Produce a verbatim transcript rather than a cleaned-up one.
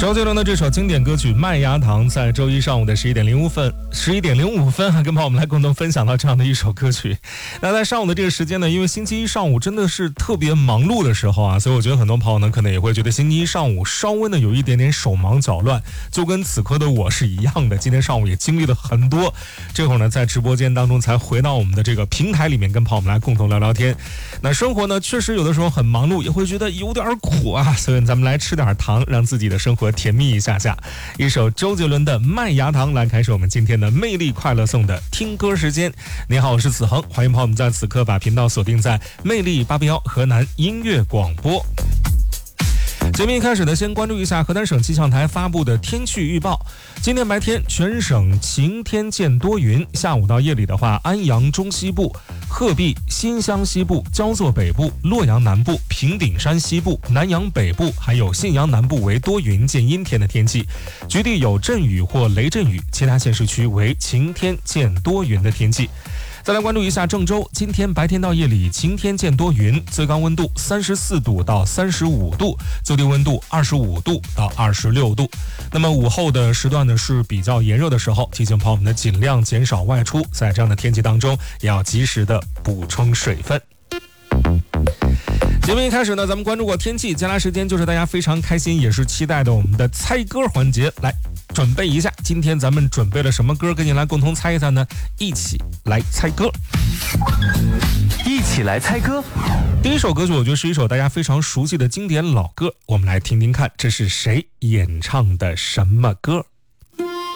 周杰伦的这首经典歌曲《麦芽糖》在周一上午的十一点零五分，十一点零五分还跟朋友们来共同分享到这样的一首歌曲。那在上午的这个时间呢，因为星期一上午真的是特别忙碌的时候啊，所以我觉得很多朋友呢可能也会觉得星期一上午稍微呢有一点点手忙脚乱，就跟此刻的我是一样的。今天上午也经历了很多，这会儿呢在直播间当中才回到我们的这个平台里面，跟朋友们来共同聊聊天。那生活呢确实有的时候很忙碌，也会觉得有点苦啊，所以咱们来吃点糖，让自己的生活甜蜜一下下。一首周杰伦的《麦芽糖》来开始我们今天的魅力快乐颂的听歌时间。你好，我是子恒，欢迎朋友们在此刻把频道锁定在魅力八八幺河南音乐广播。节目一开始呢，先关注一下河南省气象台发布的天气预报。今天白天全省晴天见多云，下午到夜里的话，安阳中西部、鹤壁、新乡西部、焦作北部、洛阳南部、平顶山西部、南阳北部还有信阳南部为多云见阴天的天气，局地有阵雨或雷阵雨，其他县市区为晴天见多云的天气。再来关注一下郑州，今天白天到夜里晴天见多云，最高温度三十四度到三十五度，最低温度二十五度到二十六度。那么午后的时段呢是比较炎热的时候，提醒朋友们呢尽量减少外出，在这样的天气当中也要及时的补充水分。节目一开始呢，咱们关注过天气，接下来时间就是大家非常开心也是期待的我们的猜歌环节。来准备一下，今天咱们准备了什么歌跟您来共同猜一猜呢？一起来猜歌， 一起来猜歌。 第一首歌曲我觉得是一首大家非常熟悉的经典老歌，我们来听听看这是谁演唱的什么歌。